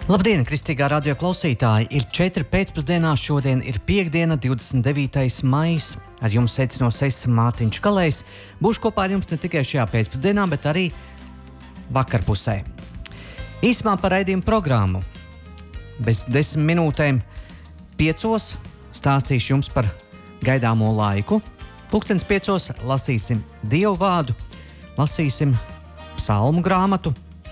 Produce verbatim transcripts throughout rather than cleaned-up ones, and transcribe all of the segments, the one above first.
Labdien, kristīgā radio klausītāji! Ir četri pēcpusdienā, šodien ir piektdiena, divdesmit devītais maijs. Ar jums sveicinos es, Mārtiņš Kalējs. Būšu kopā ar jums ne tikai šajā pēcpusdienā, bet arī vakarpusē. Īsumā par raidījumu programmu. Bez desmit minūtēm piecos stāstīšu jums par gaidāmo laiku. Pulkstens piecos lasīsim Dievu vārdu, lasīsim psalmu grāmatu.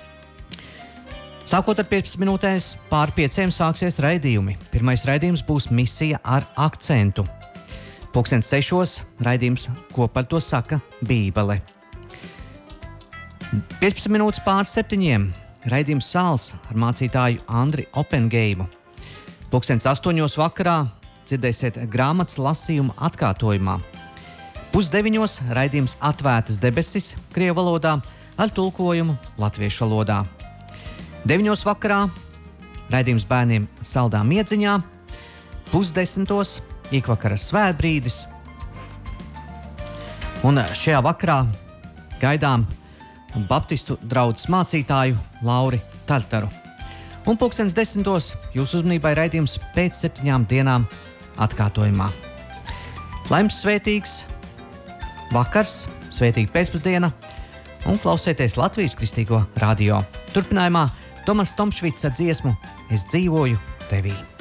Sākot ar piecpadsmit minūtēs pār pieciem sāksies raidījumi. Pirmais raidījums būs misija ar akcentu. Pulkstens sešos raidījums, ko par to saka Bībele. piecpadsmit minūtes pār septiņiem raidījums Sāls ar mācītāju Andri Opengeimu. Pulkstens astoņos vakarā dzirdēsiet grāmatas lasījumu atkārtojumā. Pusdeviņos raidījums Atvērtas debesis krievu valodā ar tulkojumu latviešu valodā. Deviņos vakarā raidījums bērniem Saldā miedziņā, pusdesmitos ikvakara svētbrīdis. Un šajā vakarā gaidām Baptistu draudzes mācītāju Lauri Tartaru. Un pulkstens desmitos jūsu uzmanībai raidījums Pēc septiņām dienām atkārtojumā. Lai jums svētīgs vakars, svētīga pēcpusdiena un klausieties Latvijas kristīgo radio. Turpinājumā Tomas Tomšvits ar dziesmu Es dzīvoju tevī.